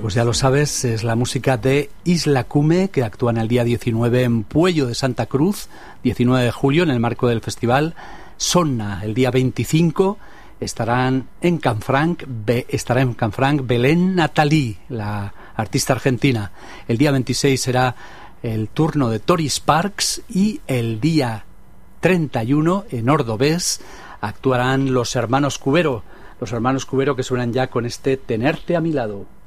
pues ya lo sabes, es la música de Isla Cume, que actúan el día 19 en Puello de Santa Cruz, 19 de julio, en el marco del festival. Sonna, el día 25, estará en Canfranc Belén Nathalie, la artista argentina. El día 26 será el turno de Tori Sparks y el día 31 en Ordovés actuarán los hermanos Cubero que suenan ya con este Tenerte a mi lado.